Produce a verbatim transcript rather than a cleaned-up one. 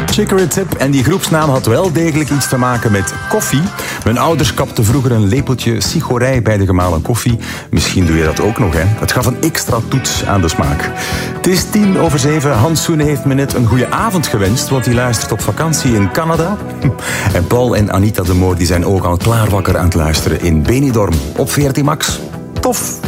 Chicory Tip. En die groepsnaam had wel degelijk iets te maken met koffie. Mijn ouders kapten vroeger een lepeltje sigorij bij de gemalen koffie. Misschien doe je dat ook nog, hè. Het gaf een extra toets aan de smaak. Het is tien over zeven. Hans Soene heeft me net een goede avond gewenst, want hij luistert op vakantie in Canada. En Paul en Anita de Moor die zijn ook al klaar wakker aan het luisteren in Benidorm op veertien Max. Tof!